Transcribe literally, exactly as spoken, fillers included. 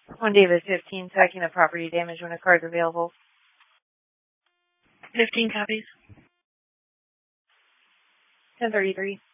One David fifteen, tracking of property damage when a car is available. fifteen copies. ten thirty-three.